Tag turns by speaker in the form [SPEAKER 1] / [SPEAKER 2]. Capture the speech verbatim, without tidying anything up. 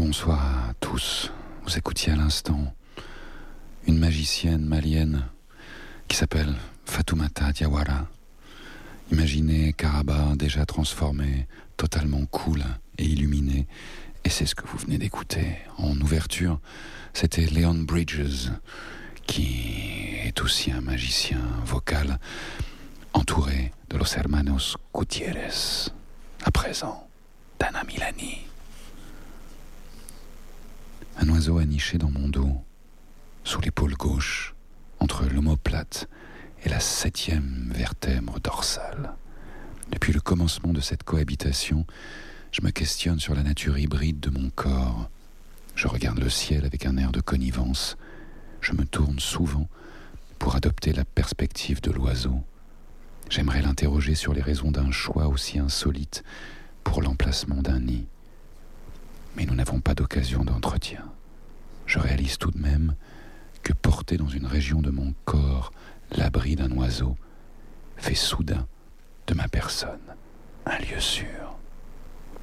[SPEAKER 1] Bonsoir à tous. Vous écoutiez à l'instant une magicienne malienne qui s'appelle Fatoumata Diawara. Imaginez Karaba déjà transformé, totalement cool et illuminé. Et c'est ce que vous venez d'écouter. En ouverture, c'était Leon Bridges, qui est aussi un magicien vocal, entouré de Los Hermanos Gutiérrez. À présent, Dana Milani. Un oiseau a niché dans mon dos, sous l'épaule gauche, entre l'omoplate et la septième vertèbre dorsale. Depuis le commencement de cette cohabitation, je me questionne sur la nature hybride de mon corps. Je regarde le ciel avec un air de connivence. Je me tourne souvent pour adopter la perspective de l'oiseau. J'aimerais l'interroger sur les raisons d'un choix aussi insolite pour l'emplacement d'un nid. Mais nous n'avons pas d'occasion d'entretien. Je réalise tout de même que porter dans une région de mon corps l'abri d'un oiseau fait soudain de ma personne un lieu sûr.